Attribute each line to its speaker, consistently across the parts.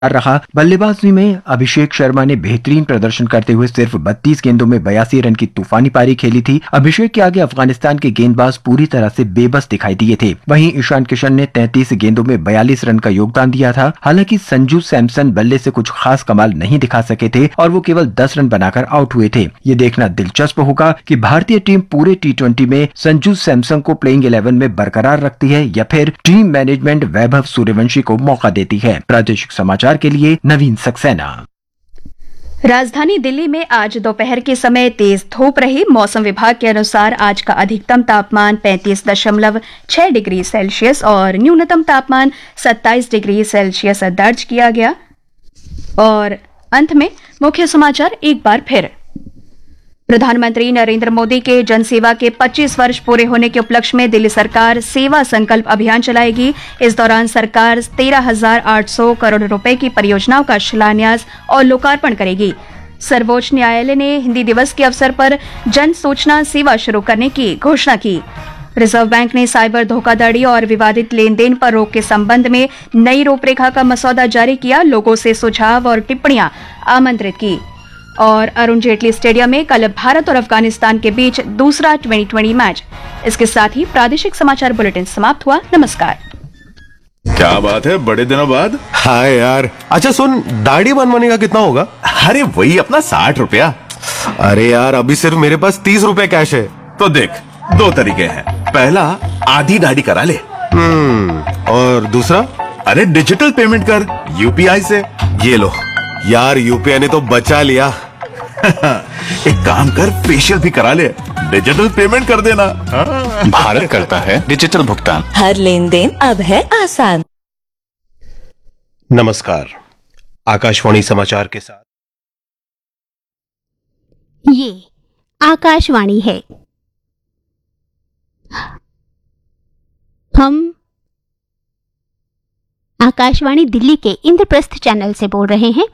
Speaker 1: रहा। बल्लेबाजी में अभिषेक शर्मा ने बेहतरीन प्रदर्शन करते हुए सिर्फ 32 गेंदों में 82 रन की तूफानी पारी खेली थी। अभिषेक के आगे अफगानिस्तान के गेंदबाज पूरी तरह से बेबस दिखाई दिए थे। वहीं ईशान किशन ने 33 गेंदों में 42 रन का योगदान दिया था। हालांकि संजू सैमसन बल्ले से कुछ खास कमाल नहीं दिखा सके थे और वो केवल 10 रन बनाकर आउट हुए थे। ये देखना दिलचस्प होगा कि भारतीय टीम पूरे T20 में संजू सैमसन को प्लेइंग 11 में बरकरार रखती है या फिर टीम मैनेजमेंट वैभव सूर्यवंशी को मौका देती है। प्रादेशिक समाचार के लिए नवीन सक्सेना।
Speaker 2: राजधानी दिल्ली में आज दोपहर के समय तेज धूप रही। मौसम विभाग के अनुसार आज का अधिकतम तापमान 35.6 डिग्री सेल्सियस और न्यूनतम तापमान 27 डिग्री सेल्सियस दर्ज किया गया। और अंत में मुख्य समाचार एक बार फिर। प्रधानमंत्री नरेंद्र मोदी के जनसेवा के 25 वर्ष पूरे होने के उपलक्ष्य में दिल्ली सरकार सेवा संकल्प अभियान चलाएगी। इस दौरान सरकार 13,800 करोड़ रुपए की परियोजनाओं का शिलान्यास और लोकार्पण करेगी। सर्वोच्च न्यायालय ने हिंदी दिवस के अवसर पर जन सूचना सेवा शुरू करने की घोषणा की। रिजर्व बैंक ने साइबर धोखाधड़ी और विवादित लेन देन पर रोक के संबंध में नई रूपरेखा का मसौदा जारी किया। लोगों से सुझाव और टिप्पणियां आमंत्रित की। और अरुण जेटली स्टेडियम में कल भारत और अफगानिस्तान के बीच दूसरा T20 मैच। इसके साथ ही प्रादेशिक समाचार बुलेटिन समाप्त हुआ। नमस्कार।
Speaker 3: क्या बात है, बड़े दिनों बाद।
Speaker 4: हाय यार। अच्छा सुन, दाढ़ी बनवाने का कितना होगा?
Speaker 3: अरे वही अपना 60 रुपया।
Speaker 4: अरे यार, अभी सिर्फ मेरे पास 30 रुपए कैश है।
Speaker 3: तो देख, दो तरीके हैं। पहला, आधी दाढ़ी करा ले।
Speaker 4: और दूसरा?
Speaker 3: अरे डिजिटल पेमेंट कर UPI से।
Speaker 4: ये लो यार, UPI ने तो बचा लिया।
Speaker 3: एक काम कर, फेशियल भी करा ले, डिजिटल पेमेंट कर देना।
Speaker 5: भारत करता है डिजिटल भुगतान।
Speaker 6: हर लेन देन अब है आसान।
Speaker 4: नमस्कार, आकाशवाणी समाचार के साथ
Speaker 7: ये आकाशवाणी है। हम आकाशवाणी दिल्ली के इंद्रप्रस्थ चैनल से बोल रहे हैं।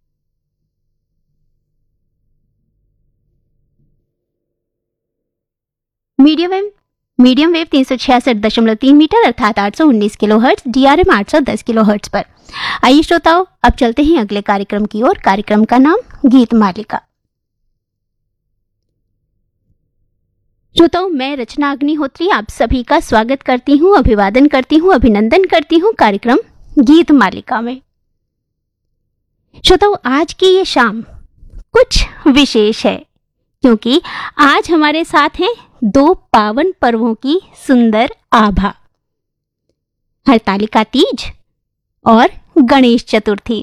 Speaker 7: मीडियम वेव 366.3 मीटर अर्थात 819 किलोहर्ट्ज, DRM 810 किलोहर्ट्ज पर। आइए श्रोताओं, अब चलते हैं अगले कार्यक्रम की ओर। कार्यक्रम का नाम गीत मालिका। श्रोताओं, मैं रचना अग्निहोत्री आप सभी का स्वागत करती हूँ, अभिवादन करती हूँ, अभिनंदन करती हूँ कार्यक्रम गीत मालिका में। श्रोताओं, आज की ये शाम कुछ विशेष है क्योंकि आज हमारे साथ हैं दो पावन पर्वों की सुंदर आभा, हरतालिका तीज और गणेश चतुर्थी।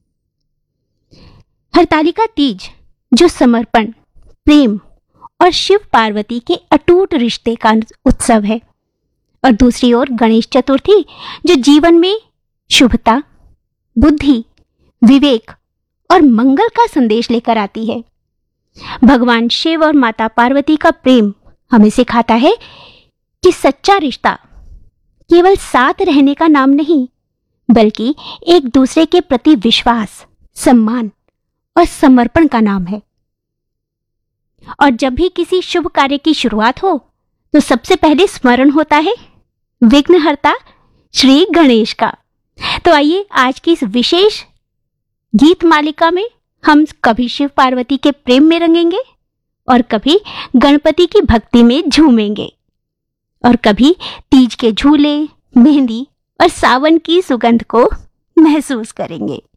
Speaker 7: हरतालिका तीज जो समर्पण, प्रेम और शिव पार्वती के अटूट रिश्ते का उत्सव है, और दूसरी ओर गणेश चतुर्थी जो जीवन में शुभता, बुद्धि, विवेक और मंगल का संदेश लेकर आती है। भगवान शिव और माता पार्वती का प्रेम हमें सिखाता है कि सच्चा रिश्ता केवल साथ रहने का नाम नहीं, बल्कि एक दूसरे के प्रति विश्वास, सम्मान और समर्पण का नाम है। और जब भी किसी शुभ कार्य की शुरुआत हो तो सबसे पहले स्मरण होता है विघ्नहर्ता श्री गणेश का। तो आइए आज की इस विशेष गीत मालिका में हम कभी शिव पार्वती के प्रेम में रंगेंगे और कभी गणपति की भक्ति में झूमेंगे और कभी तीज के झूले, मेहंदी और सावन की सुगंध को महसूस करेंगे।